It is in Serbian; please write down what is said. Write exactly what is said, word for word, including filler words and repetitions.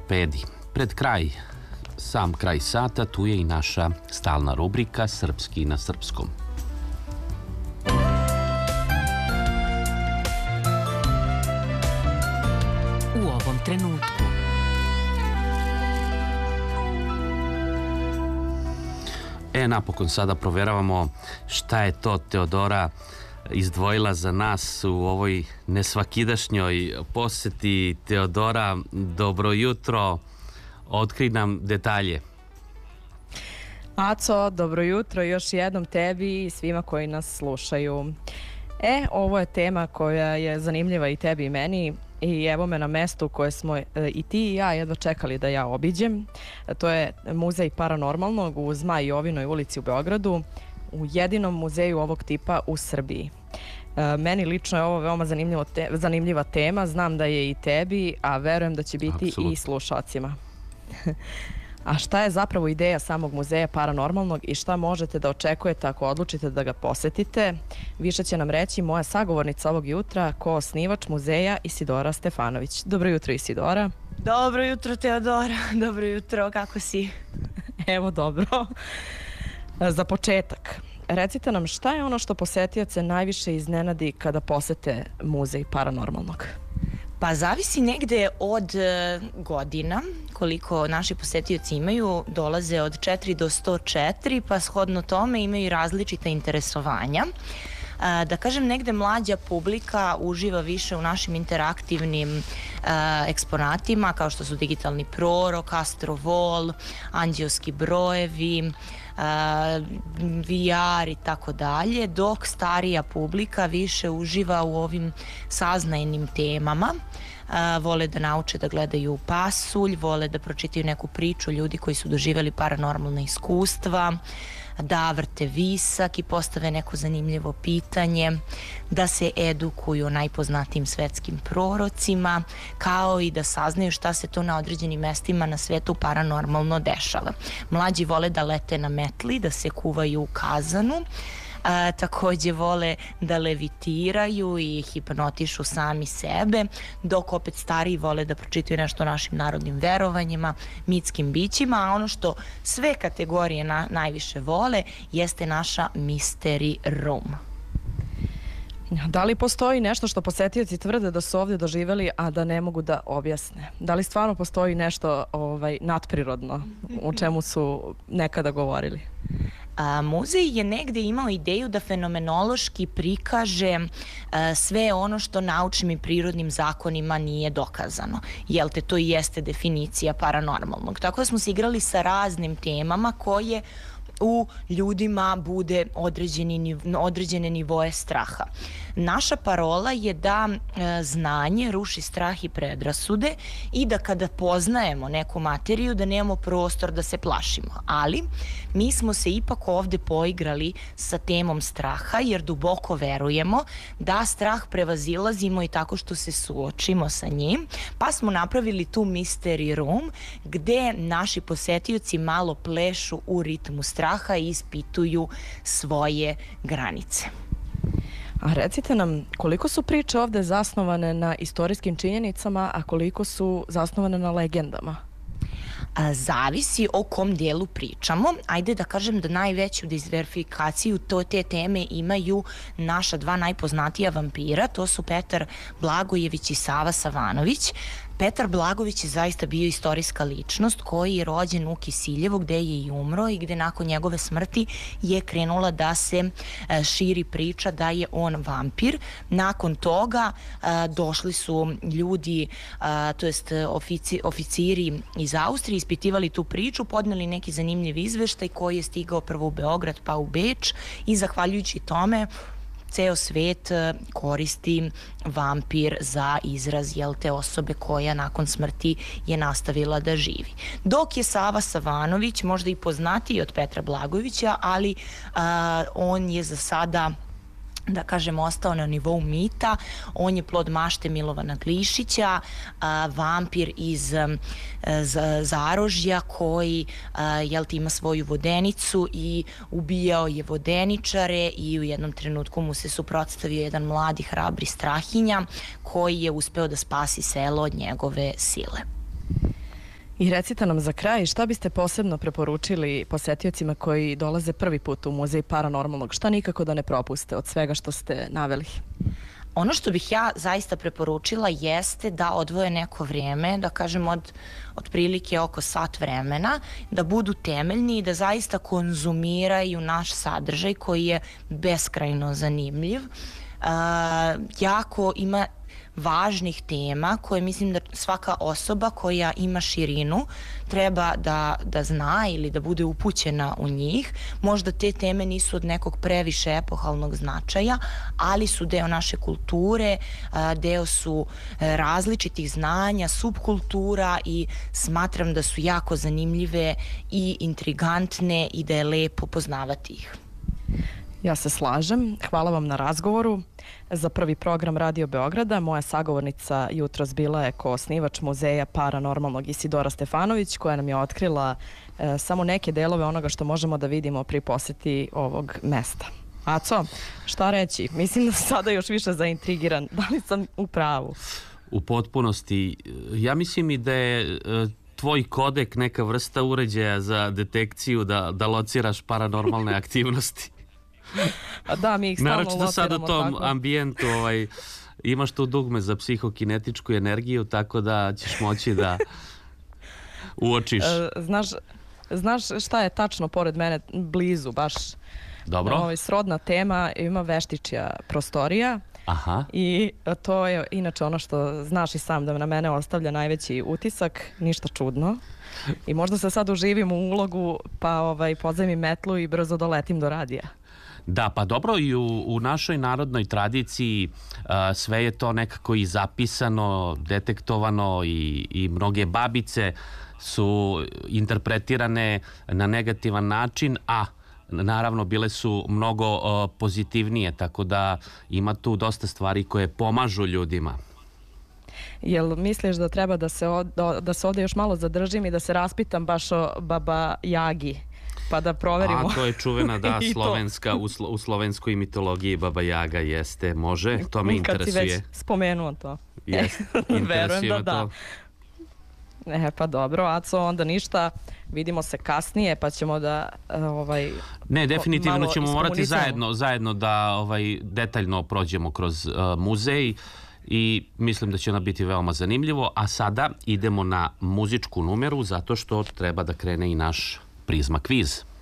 ortopedi. Pred kraj, sam kraj sata, tu je i naša stalna rubrika Srpski na srpskom. U ovom trenutku. E, napokon sada proveravamo šta je to Teodora izdvojila za nas u ovoj nesvakidašnjoj poseti. Teodora, dobro jutro, otkri nam detalje. Aco, dobro jutro još jednom tebi i svima koji nas slušaju. E, ovo je tema koja je zanimljiva i tebi i meni i evo me na mestu koje smo e, i ti i ja jedva čekali da ja obiđem. To je Muzej paranormalnog u Zmaj Jovinoj ulici u Beogradu, u jedinom muzeju ovog tipa u Srbiji. E, meni lično je ovo veoma zanimljivo te, zanimljiva tema, znam da je i tebi, a verujem da će biti Absolutno. I slušacima. A šta je zapravo ideja samog muzeja paranormalnog i šta možete da očekujete ako odlučite da ga posetite? Više će nam reći moja sagovornica ovog jutra, ko-osnivač muzeja Isidora Stefanović. Dobro jutro, Isidora. Dobro jutro, Teodora. Dobro jutro, kako si? Evo, dobro. Za početak, recite nam šta je ono što posetioce najviše iznenadi kada posete muzej paranormalnog? Pa zavisi negde od e, godina koliko naši posetioci imaju, dolaze od četiri do sto četiri, pa shodno tome imaju različita interesovanja. E, da kažem, negde mlađa publika uživa više u našim interaktivnim e, eksponatima kao što su digitalni prorok, astrovol, anđeoski brojevi, Uh, V R i tako dalje, dok starija publika više uživa u ovim saznajnim temama. Uh, vole da nauče da gledaju pasulj, vole da pročitaju neku priču ljudi koji su doživjeli paranormalne iskustva, da vrte visak i postave neko zanimljivo pitanje, da se edukuju o najpoznatijim svetskim prorocima, kao i da saznaju šta se to na određenim mestima na svetu paranormalno dešava. Mlađi vole da lete na metli, da se kuvaju u kazanu, a, takođe vole da levitiraju i hipnotišu sami sebe, dok opet stariji vole da pročitaju nešto o našim narodnim verovanjima, mitskim bićima, a ono što sve kategorije na, najviše vole jeste naša mystery room. Da li postoji nešto što posetioci tvrde da su ovdje doživjeli, a da ne mogu da objasne? Da li stvarno postoji nešto ovaj, nadprirodno o čemu su nekada govorili? A, muzej je negde imao ideju da fenomenološki prikaže a, sve ono što naučnim i prirodnim zakonima nije dokazano. Jel te, to i jeste definicija paranormalnog. Tako da smo se igrali sa raznim temama koje u ljudima bude određeni, određene nivoje straha. Naša parola je da e, znanje ruši strah i predrasude i da kada poznajemo neku materiju da nemamo prostor da se plašimo. Ali mi smo se ipak ovde poigrali sa temom straha jer duboko verujemo da strah prevazilazimo i tako što se suočimo sa njim, pa smo napravili tu mystery room gde naši posetioci malo plešu u ritmu straha i ispituju svoje granice. A recite nam, koliko su priče ovde zasnovane na istorijskim činjenicama, a koliko su zasnovane na legendama? A, zavisi o kom dijelu pričamo. Ajde da kažem da najveću diversifikaciju to te teme imaju naša dva najpoznatija vampira, to su Petar Blagojević i Sava Savanović. Petar Blagojević je zaista bio istorijska ličnost koji je rođen u Kisiljevu gde je i umro i gde nakon njegove smrti je krenula da se e, širi priča da je on vampir. Nakon toga e, došli su ljudi, e, to jest ofici, oficiri iz Austrije, ispitivali tu priču, podneli neki zanimljiv izveštaj koji je stigao prvo u Beograd pa u Beč i zahvaljujući tome ceo svet koristi vampir za izraz jel te osobe koja nakon smrti je nastavila da živi. Dok je Sava Savanović možda i poznatiji od Petra Blagojevića, ali a, on je za sada, da kažem, ostao na nivou mita. On je plod mašte Milovana Glišića, a, vampir iz a, z, Zarožja koji a, jel ti ima svoju vodenicu i ubijao je vodeničare i u jednom trenutku mu se suprotstavio jedan mladi hrabri strahinja koji je uspeo da spasi selo od njegove sile. I recite nam za kraj, šta biste posebno preporučili posetiocima koji dolaze prvi put u Muzej paranormalnog? Šta nikako da ne propuste od svega što ste naveli? Ono što bih ja zaista preporučila jeste da odvoje neko vrijeme, da kažem od otprilike oko sat vremena, da budu temeljni i da zaista konzumiraju naš sadržaj koji je beskrajno zanimljiv. Uh, jako ima važnih tema koje mislim da svaka osoba koja ima širinu treba da, da zna ili da bude upućena u njih. Možda te teme nisu od nekog previše epohalnog značaja, ali su deo naše kulture, deo su različitih znanja, subkultura i smatram da su jako zanimljive i intrigantne i da je lepo poznavati ih. Ja se slažem. Hvala vam na razgovoru. Za prvi program Radio Beograda moja sagovornica jutros bila je koosnivač Muzeja paranormalnog Isidora Stefanović, koja nam je otkrila e, samo neke delove onoga što možemo da vidimo pri poseti ovog mesta. Aco, šta reći? Mislim da sam sada još više zaintrigiran. Da li sam u pravu? U potpunosti. Ja mislim i da je e, tvoj kodek neka vrsta uređaja za detekciju da, da lociraš paranormalne aktivnosti. Da, mi ih stalno naročito lociramo. sad u tom tako. ambijentu ovaj, imaš tu dugme za psihokinetičku energiju, tako da ćeš moći da uočiš. E, znaš, znaš šta je tačno pored mene, blizu baš? Dobro. Ovaj, srodna tema, ima veštičja prostorija. Aha. I to je inače ono što znaš i sam da na mene ostavlja najveći utisak, ništa čudno. I možda se sad uživim u ulogu, pa ovaj, pozajmim metlu i brzo doletim do radija. Da, pa dobro, i u, u našoj narodnoj tradiciji a, sve je to nekako i zapisano, detektovano i, i mnoge babice su interpretirane na negativan način, a naravno bile su mnogo a, pozitivnije, tako da ima tu dosta stvari koje pomažu ljudima. Jel misliš da treba da se, od, da se ovdje još malo zadržim i da se raspitam baš o Baba Jagi? Pa da proverimo. A to je čuvena, da, I to. slovenska, u, slo, u slovenskoj mitologiji Baba Jaga jeste, može, to me Kad interesuje. si već spomenuo to. Jest, Verujem interesuje da me da. to. E, pa dobro, Aco, onda ništa, vidimo se kasnije pa ćemo da ovaj, Ne, definitivno malo ćemo morati iskomunicamo. zajedno, zajedno da ovaj, detaljno prođemo kroz uh, muzej i mislim da će ona biti veoma zanimljivo, a sada idemo na muzičku numeru zato što treba da krene i naš Prizma kviz.